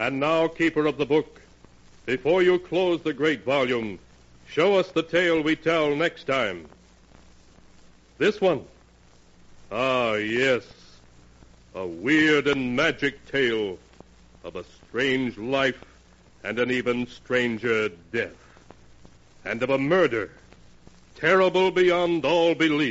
And now, keeper of the book, before you close the great volume, show us the tale we tell next time. This one. Ah, yes. A weird and magic tale of a strange life and an even stranger death. And of a murder terrible beyond all belief.